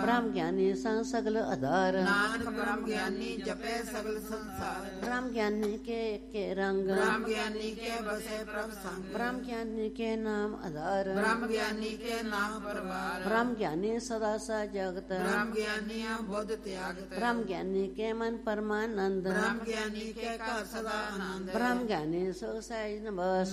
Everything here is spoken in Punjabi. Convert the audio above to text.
ਬ੍ਰਹਮ ਗਿਆਨੀ ਸੰਗ ਸਗਲ ਆਧਾਰ। ਨਾਨਕ ਬ੍ਰਹਮ ਗਿਆਨੀ ਜਪੈ ਸਗਲ ਸੰਸਾਰ। ਬ੍ਰਹਮ ਗਿਆਨੀ ਕੇ ਰੰਗ। ਬ੍ਰਹਮ ਗਿਆਨੀ ਕੇ ਬਸੇ ਪ੍ਰਭ ਸੰਗ। ਬ੍ਰਹਮ ਗਿਆਨੀ ਕੇ ਨਾਮ ਆਧਾਰ। ਬ੍ਰਹਮ ਗਿਆਨੀ ਕੇ ਨਾਮ ਪਰਵਾਰ। ਬ੍ਰਹਮ ਗਿਆਨੀ ਸਦਾ ਸਾ ਜਗਤ। ਬ੍ਰਹਮ ਗਿਆਨੀ ਬੁੱਧ ਤਿਆਗਤ। ਬ੍ਰਹਮ ਗਿਆਨੀ ਕੇ ਮਨ ਪਰਮਾਨੰਦ। ਬ੍ਰਹਮ ਗਿਆਨੀ ਕੇ ਘਰ ਸਦਾ ਆਨੰਦ। ਬ੍ਰਹਮ ਗਿਆਨੀ ਸੁਖ ਸਹਿਜ ਨਿਵਾਸ।